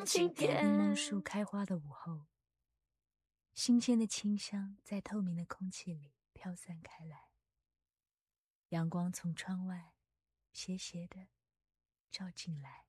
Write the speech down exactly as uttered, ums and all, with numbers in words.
晴天。 柠檬树开花的午后，新鲜的清香在透明的空气里飘散开来，阳光从窗外斜斜地照进来。